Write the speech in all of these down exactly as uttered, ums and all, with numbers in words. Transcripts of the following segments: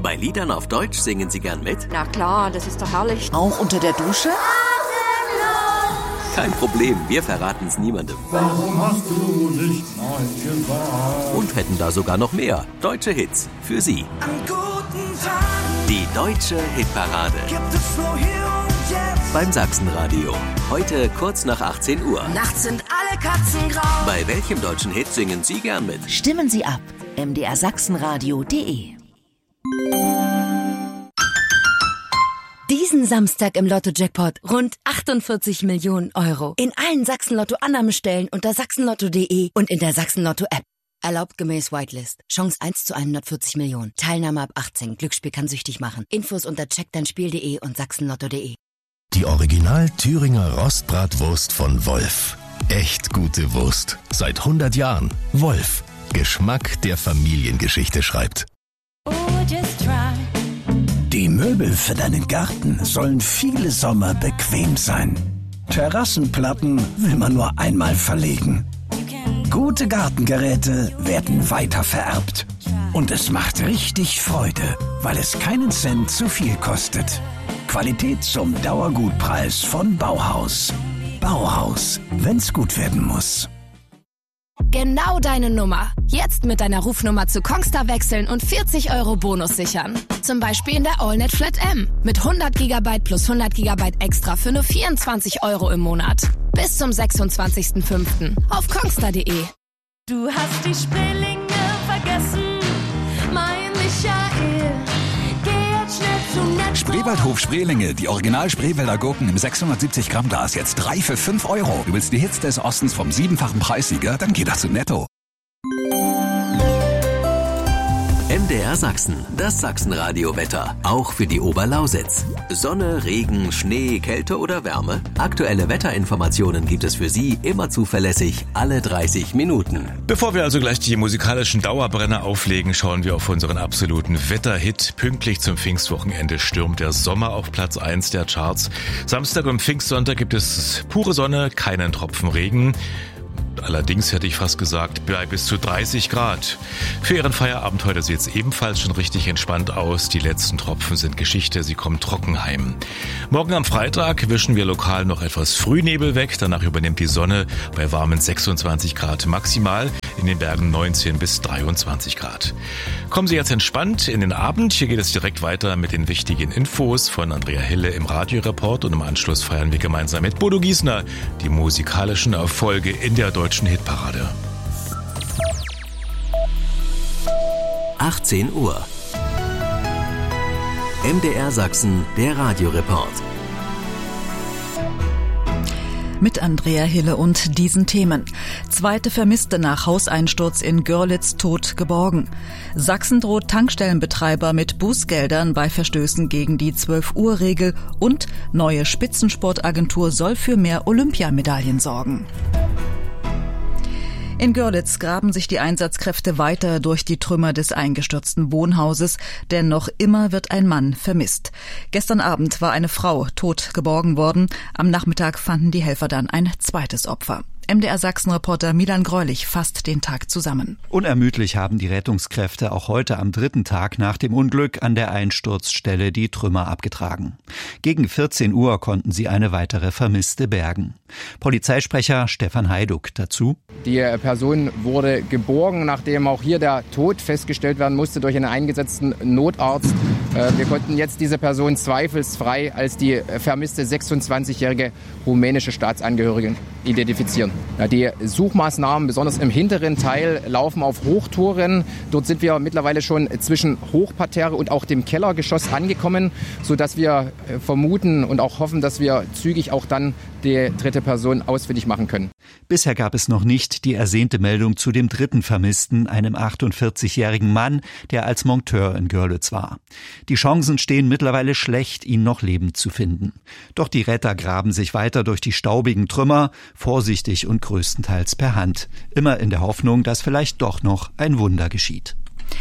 Bei Liedern auf Deutsch singen Sie gern mit? Na klar, das ist doch herrlich. Auch unter der Dusche? Kein Problem, wir verraten es niemandem. Warum hast du nicht Nein gesagt? Und hätten da sogar noch mehr deutsche Hits für Sie. An guten Tagen Die deutsche Hitparade gibt es nur hier und jetzt. beim Sachsenradio. Heute kurz nach achtzehn Uhr. Nachts sind alle Katzen grau. Bei welchem deutschen Hit singen Sie gern mit? Stimmen Sie ab. m d r sachsenradio punkt d e. Diesen Samstag im Lotto-Jackpot rund achtundvierzig Millionen Euro. In allen Sachsen-Lotto-Annahmestellen unter sachsenlotto punkt d e und in der Sachsen-Lotto-App. Erlaubt gemäß Whitelist. Chance eins zu hundertvierzig Millionen. Teilnahme ab achtzehn. Glücksspiel kann süchtig machen. Infos unter check dein spiel punkt d e und sachsenlotto punkt d e. Die Original Thüringer Rostbratwurst von Wolf. Echt gute Wurst. Seit hundert Jahren. Wolf. Geschmack, der Familiengeschichte schreibt. Die Möbel für deinen Garten sollen viele Sommer bequem sein. Terrassenplatten will man nur einmal verlegen. Gute Gartengeräte werden weiter vererbt. Und es macht richtig Freude, weil es keinen Cent zu viel kostet. Qualität zum Dauergutpreis von Bauhaus. Bauhaus, wenn's gut werden muss. Genau deine Nummer. Jetzt mit deiner Rufnummer zu Kongstar wechseln und vierzig Euro Bonus sichern. Zum Beispiel in der AllNet Flat M. Mit hundert Gigabyte plus hundert Gigabyte extra für nur vierundzwanzig Euro im Monat. Bis zum sechsundzwanzigsten fünften auf kongstar punkt d e. Du hast die Spreelinge vergessen, mein Michael. Geh jetzt schnell zum Netz. Spreewaldhof Spreelinge, die Original Spreewälder Gurken im sechshundertsiebzig Gramm Glas, jetzt drei für fünf Euro. Du willst die Hits des Ostens vom siebenfachen Preissieger? Dann geht das zu Netto. M D R Sachsen, das Sachsenradio-Wetter, auch für die Oberlausitz. Sonne, Regen, Schnee, Kälte oder Wärme? Aktuelle Wetterinformationen gibt es für Sie immer zuverlässig, alle dreißig Minuten. Bevor wir also gleich die musikalischen Dauerbrenner auflegen, schauen wir auf unseren absoluten Wetterhit. Pünktlich zum Pfingstwochenende stürmt der Sommer auf Platz eins der Charts. Samstag und Pfingstsonntag gibt es pure Sonne, keinen Tropfen Regen. Allerdings hätte ich fast gesagt, bei bis zu dreißig Grad. Für Ihren Feierabend heute sieht es ebenfalls schon richtig entspannt aus. Die letzten Tropfen sind Geschichte, sie kommen trocken heim. Morgen am Freitag wischen wir lokal noch etwas Frühnebel weg. Danach übernimmt die Sonne bei warmen sechsundzwanzig Grad maximal. In den Bergen neunzehn bis dreiundzwanzig Grad. Kommen Sie jetzt entspannt in den Abend. Hier geht es direkt weiter mit den wichtigen Infos von Andrea Hille im Radioreport. Und im Anschluss feiern wir gemeinsam mit Bodo Giesner die musikalischen Erfolge in der deutschen Hitparade. achtzehn Uhr. M D R Sachsen, der Radioreport. Mit Andrea Hille und diesen Themen. Zweite Vermisste nach Hauseinsturz in Görlitz tot geborgen. Sachsen droht Tankstellenbetreiber mit Bußgeldern bei Verstößen gegen die zwölf-Uhr-Regel und neue Spitzensportagentur soll für mehr Olympiamedaillen sorgen. In Görlitz graben sich die Einsatzkräfte weiter durch die Trümmer des eingestürzten Wohnhauses, denn noch immer wird ein Mann vermisst. Gestern Abend war eine Frau tot geborgen worden. Am Nachmittag fanden die Helfer dann ein zweites Opfer. M D R Sachsen-Reporter Milan Greulich fasst den Tag zusammen. Unermüdlich haben die Rettungskräfte auch heute am dritten Tag nach dem Unglück an der Einsturzstelle die Trümmer abgetragen. Gegen vierzehn Uhr konnten sie eine weitere Vermisste bergen. Polizeisprecher Stefan Heiduck dazu. Die Person wurde geborgen, nachdem auch hier der Tod festgestellt werden musste durch einen eingesetzten Notarzt. Wir konnten jetzt diese Person zweifelsfrei als die vermisste sechsundzwanzigjährige rumänische Staatsangehörige identifizieren. Die Suchmaßnahmen, besonders im hinteren Teil, laufen auf Hochtouren. Dort sind wir mittlerweile schon zwischen Hochparterre und auch dem Kellergeschoss angekommen, sodass wir vermuten und auch hoffen, dass wir zügig auch dann die dritte Person ausfindig machen können. Bisher gab es noch nicht die ersehnte Meldung zu dem dritten Vermissten, einem achtundvierzigjährigen Mann, der als Monteur in Görlitz war. Die Chancen stehen mittlerweile schlecht, ihn noch lebend zu finden. Doch die Retter graben sich weiter durch die staubigen Trümmer, vorsichtig und größtenteils per Hand. Immer in der Hoffnung, dass vielleicht doch noch ein Wunder geschieht.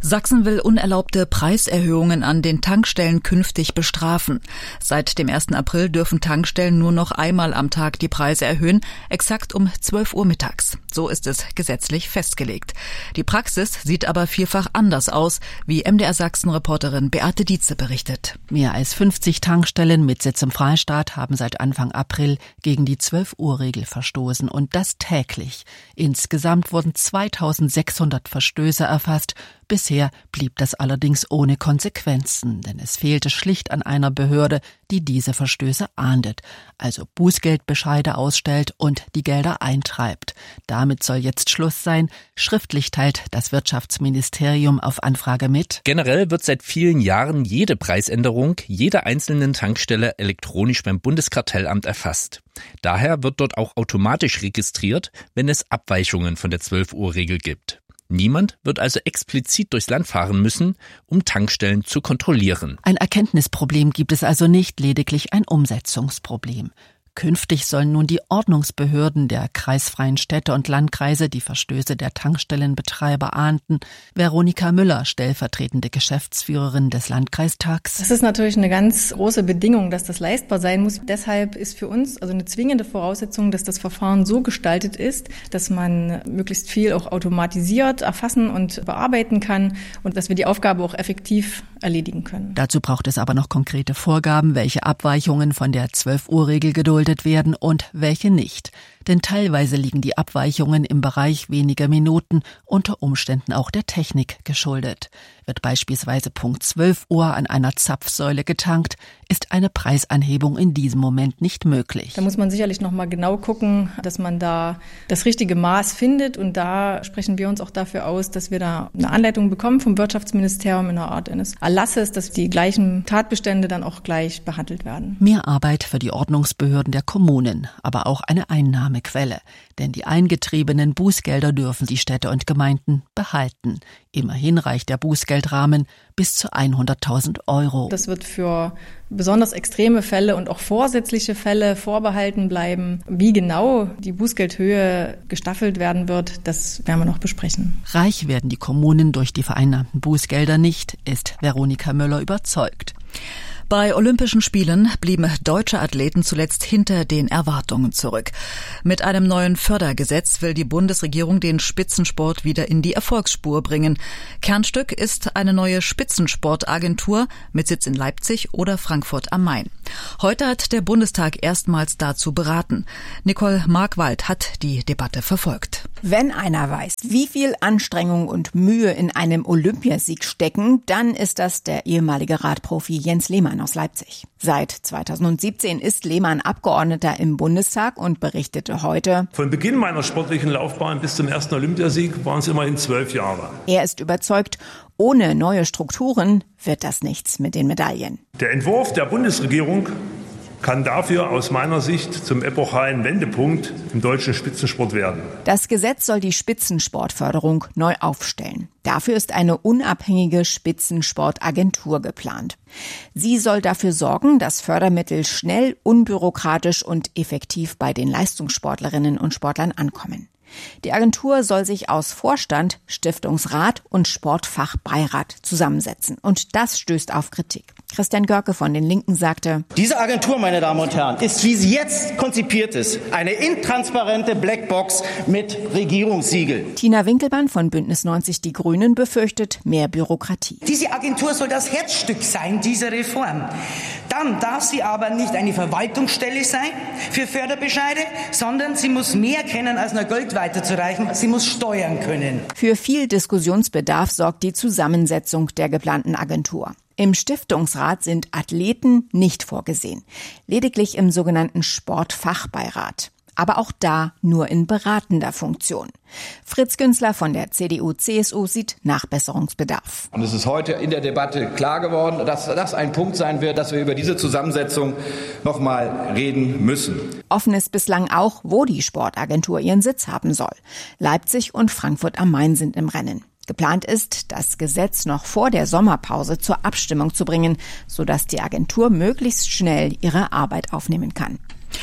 Sachsen will unerlaubte Preiserhöhungen an den Tankstellen künftig bestrafen. Seit dem ersten April dürfen Tankstellen nur noch einmal am Tag die Preise erhöhen, exakt um zwölf Uhr mittags. So ist es gesetzlich festgelegt. Die Praxis sieht aber vielfach anders aus, wie M D R Sachsen-Reporterin Beate Dietze berichtet. Mehr als fünfzig Tankstellen mit Sitz im Freistaat haben seit Anfang April gegen die zwölf Uhr Regel verstoßen und das täglich. Insgesamt wurden zweitausendsechshundert Verstöße erfasst. Bisher blieb das allerdings ohne Konsequenzen, denn es fehlte schlicht an einer Behörde, die diese Verstöße ahndet, also Bußgeldbescheide ausstellt und die Gelder eintreibt. Damit soll jetzt Schluss sein. Schriftlich teilt das Wirtschaftsministerium auf Anfrage mit: Generell wird seit vielen Jahren jede Preisänderung jeder einzelnen Tankstelle elektronisch beim Bundeskartellamt erfasst. Daher wird dort auch automatisch registriert, wenn es Abweichungen von der zwölf Uhr Regel gibt. Niemand wird also explizit durchs Land fahren müssen, um Tankstellen zu kontrollieren. Ein Erkenntnisproblem gibt es also nicht, lediglich ein Umsetzungsproblem. Künftig sollen nun die Ordnungsbehörden der kreisfreien Städte und Landkreise die Verstöße der Tankstellenbetreiber ahnden. Veronika Müller, stellvertretende Geschäftsführerin des Landkreistags. Das ist natürlich eine ganz große Bedingung, dass das leistbar sein muss. Deshalb ist für uns also eine zwingende Voraussetzung, dass das Verfahren so gestaltet ist, dass man möglichst viel auch automatisiert erfassen und bearbeiten kann und dass wir die Aufgabe auch effektiv erledigen können. Dazu braucht es aber noch konkrete Vorgaben, welche Abweichungen von der zwölf Uhr Regel geduldet werden und welche nicht. Denn teilweise liegen die Abweichungen im Bereich weniger Minuten, unter Umständen auch der Technik geschuldet. Wird beispielsweise Punkt zwölf Uhr an einer Zapfsäule getankt, ist eine Preisanhebung in diesem Moment nicht möglich. Da muss man sicherlich noch mal genau gucken, dass man da das richtige Maß findet. Und da sprechen wir uns auch dafür aus, dass wir da eine Anleitung bekommen vom Wirtschaftsministerium in einer Art eines Erlasses, dass die gleichen Tatbestände dann auch gleich behandelt werden. Mehr Arbeit für die Ordnungsbehörden der Kommunen, aber auch eine Einnahmequelle. Denn die eingetriebenen Bußgelder dürfen die Städte und Gemeinden behalten. Immerhin reicht der Bußgeldrahmen bis zu hunderttausend Euro. Das wird für besonders extreme Fälle und auch vorsätzliche Fälle vorbehalten bleiben. Wie genau die Bußgeldhöhe gestaffelt werden wird, das werden wir noch besprechen. Reich werden die Kommunen durch die vereinnahmten Bußgelder nicht, ist Veronika Müller überzeugt. Bei Olympischen Spielen blieben deutsche Athleten zuletzt hinter den Erwartungen zurück. Mit einem neuen Fördergesetz will die Bundesregierung den Spitzensport wieder in die Erfolgsspur bringen. Kernstück ist eine neue Spitzensportagentur mit Sitz in Leipzig oder Frankfurt am Main. Heute hat der Bundestag erstmals dazu beraten. Nicole Markwald hat die Debatte verfolgt. Wenn einer weiß, wie viel Anstrengung und Mühe in einem Olympiasieg stecken, dann ist das der ehemalige Radprofi Jens Lehmann aus Leipzig. Seit zweitausendsiebzehn ist Lehmann Abgeordneter im Bundestag und berichtete heute: Von Beginn meiner sportlichen Laufbahn bis zum ersten Olympiasieg waren es immerhin zwölf Jahre. Er ist überzeugt, ohne neue Strukturen wird das nichts mit den Medaillen. Der Entwurf der Bundesregierung kann dafür aus meiner Sicht zum epochalen Wendepunkt im deutschen Spitzensport werden. Das Gesetz soll die Spitzensportförderung neu aufstellen. Dafür ist eine unabhängige Spitzensportagentur geplant. Sie soll dafür sorgen, dass Fördermittel schnell, unbürokratisch und effektiv bei den Leistungssportlerinnen und Sportlern ankommen. Die Agentur soll sich aus Vorstand, Stiftungsrat und Sportfachbeirat zusammensetzen. Und das stößt auf Kritik. Christian Görke von den Linken sagte: Diese Agentur, meine Damen und Herren, ist, wie sie jetzt konzipiert ist, eine intransparente Blackbox mit Regierungssiegel. Tina Winkelmann von Bündnis neunzig Die Grünen befürchtet mehr Bürokratie. Diese Agentur soll das Herzstück sein dieser Reform. Dann darf sie aber nicht eine Verwaltungsstelle sein für Förderbescheide, sondern sie muss mehr kennen als nur Geld weiterzureichen. Sie muss steuern können. Für viel Diskussionsbedarf sorgt die Zusammensetzung der geplanten Agentur. Im Stiftungsrat sind Athleten nicht vorgesehen, lediglich im sogenannten Sportfachbeirat. Aber auch da nur in beratender Funktion. Fritz Günzler von der C D U C S U sieht Nachbesserungsbedarf. Und es ist heute in der Debatte klar geworden, dass das ein Punkt sein wird, dass wir über diese Zusammensetzung noch mal reden müssen. Offen ist bislang auch, wo die Sportagentur ihren Sitz haben soll. Leipzig und Frankfurt am Main sind im Rennen. Geplant ist, das Gesetz noch vor der Sommerpause zur Abstimmung zu bringen, sodass die Agentur möglichst schnell ihre Arbeit aufnehmen kann.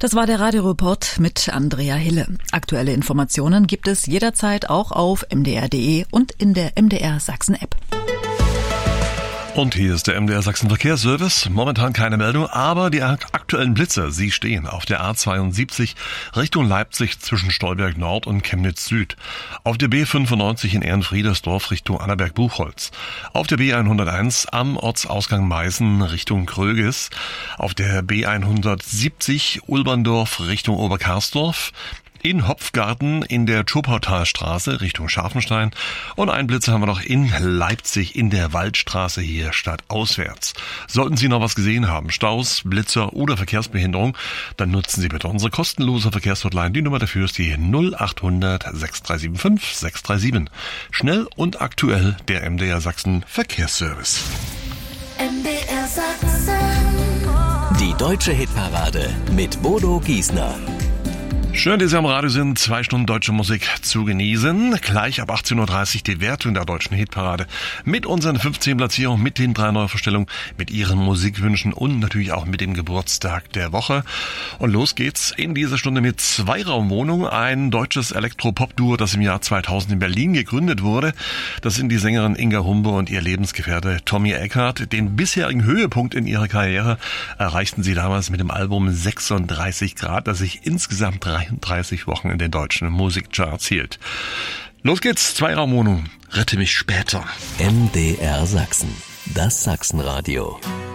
Das war der Radioreport mit Andrea Hille. Aktuelle Informationen gibt es jederzeit auch auf m d r punkt d e und in der M D R Sachsen App. Und hier ist der M D R Sachsen Verkehrsservice. Momentan keine Meldung, aber die aktuellen Blitzer, sie stehen auf der A zweiundsiebzig Richtung Leipzig zwischen Stolberg Nord und Chemnitz Süd. Auf der B fünfundneunzig in Ehrenfriedersdorf Richtung Annaberg-Buchholz. Auf der B hunderteins am Ortsausgang Meißen Richtung Krögis. Auf der B hundertsiebzig Ulberndorf Richtung Oberkarsdorf. In Hopfgarten in der Schopautalstraße Richtung Scharfenstein und einen Blitzer haben wir noch in Leipzig in der Waldstraße hier stadtauswärts. Sollten Sie noch was gesehen haben, Staus, Blitzer oder Verkehrsbehinderung, dann nutzen Sie bitte unsere kostenlose Verkehrshotline. Die Nummer dafür ist die null achthundert sechs drei sieben fünf sechs drei sieben. Schnell und aktuell der M D R Sachsen Verkehrsservice. M D R Sachsen. Die deutsche Hitparade mit Bodo Giesner. Schön, dass Sie am Radio sind. Zwei Stunden deutsche Musik zu genießen. Gleich ab achtzehn Uhr dreißig die Wertung der deutschen Hitparade mit unseren fünfzehn Platzierungen, mit den drei Neuvorstellungen, mit Ihren Musikwünschen und natürlich auch mit dem Geburtstag der Woche. Und los geht's in dieser Stunde mit Zweiraumwohnung, ein deutsches Elektro-Pop-Duo, das im Jahr zweitausend in Berlin gegründet wurde. Das sind die Sängerin Inga Humbe und ihr Lebensgefährte Tommy Eckhardt. Den bisherigen Höhepunkt in ihrer Karriere erreichten sie damals mit dem Album sechsunddreißig Grad, das sich insgesamt dreiunddreißig Wochen in den deutschen Musikcharts hielt. Los geht's, Zweiraumwohnung. Rette mich später. M D R Sachsen, das Sachsenradio.